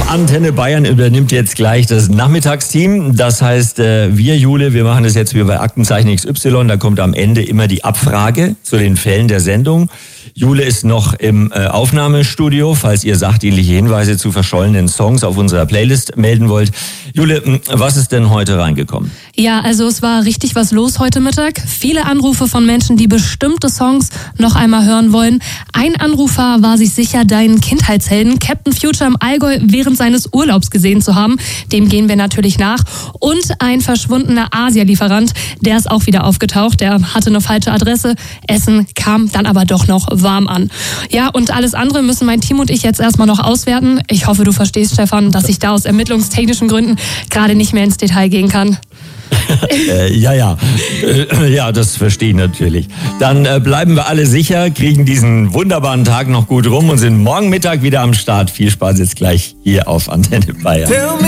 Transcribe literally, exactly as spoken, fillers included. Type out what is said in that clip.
Antenne Bayern übernimmt jetzt gleich das Nachmittagsteam. Das heißt, wir, Jule, wir machen das jetzt wie bei Aktenzeichen X Y. Da kommt am Ende immer die Abfrage zu den Fällen der Sendung. Jule ist noch im äh, Aufnahmestudio, falls ihr sachdienliche Hinweise zu verschollenen Songs auf unserer Playlist melden wollt. Jule, was ist denn heute reingekommen? Ja, also es war richtig was los heute Mittag. Viele Anrufe von Menschen, die bestimmte Songs noch einmal hören wollen. Ein Anrufer war sich sicher, deinen Kindheitshelden Captain Future im Allgäu während seines Urlaubs gesehen zu haben. Dem gehen wir natürlich nach. Und ein verschwundener Asia-Lieferant, der ist auch wieder aufgetaucht. Der hatte eine falsche Adresse. Essen kam dann aber doch noch warm an. Ja, und alles andere müssen mein Team und ich jetzt erstmal noch auswerten. Ich hoffe, du verstehst, Stefan, dass ich da aus ermittlungstechnischen Gründen gerade nicht mehr ins Detail gehen kann. äh, ja, ja. Äh, ja, das verstehe ich natürlich. Dann äh, bleiben wir alle sicher, kriegen diesen wunderbaren Tag noch gut rum und sind morgen Mittag wieder am Start. Viel Spaß jetzt gleich hier auf Antenne Bayern.